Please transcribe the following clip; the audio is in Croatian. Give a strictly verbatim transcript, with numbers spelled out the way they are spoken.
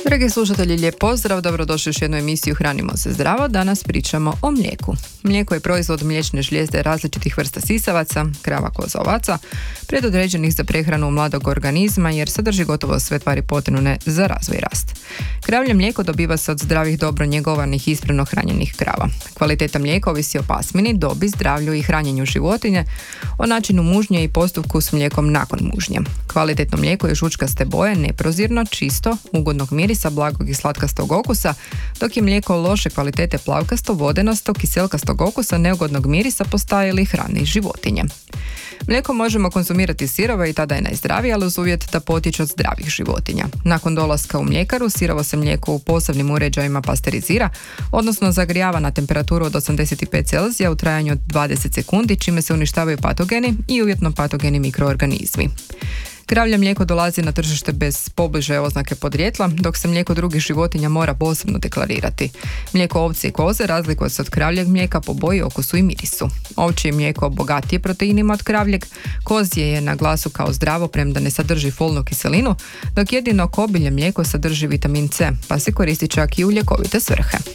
Dragi slušatelji, lijep pozdrav, dobrodošli u još jednu emisiju Hranimo se zdravo. Danas pričamo o mlijeku. Mlijeko je proizvod mliječne žlijezde različitih vrsta sisavaca, krava, koza, ovaca, predodređenih za prehranu mladog organizma jer sadrži gotovo sve tvari potrebne za razvoj i rast. Kravlje mlijeko dobiva se od zdravih, dobro njegovanih i ispravno hranjenih krava. Kvaliteta mlijeka ovisi o pasmini, dobi, zdravlju i hranjenju životinje, o načinu mužnje i postupku s mlijekom nakon mužnje. Kvalitetno mlijeko je žučkaste boje, neprozirno, čisto, ugodnog mirisa, blagog i slatkastog okusa, dok je mlijeko loše kvalitete plavkasto, vodenasto, kiselkastog okusa, neugodnog mirisa postaje li hrani životinje. Mlijeko možemo konzumirati sirovo i tada je najzdravije, ali uz uvjet da potječe od zdravih životinja. Nakon dolaska u mljekaru, sirovo se mlijeko u posebnim uređajima pasterizira, odnosno zagrijava na temperaturu od osamdeset pet Celzija u trajanju od dvadeset sekundi, čime se uništavaju patogeni i uvjetno patogeni mikroorganizmi. Kravlje mlijeko dolazi na tržište bez pobliže oznake podrijetla, dok se mlijeko drugih životinja mora posebno deklarirati. Mlijeko ovce i koze razlikuje se od kravljeg mlijeka po boji, okusu i mirisu. Ovčje mlijeko bogatije proteinima od kravljeg, kozje je na glasu kao zdravo premda ne sadrži folnu kiselinu, dok jedino kobilje mlijeko sadrži vitamin C, pa se koristi čak i u ljekovite svrhe.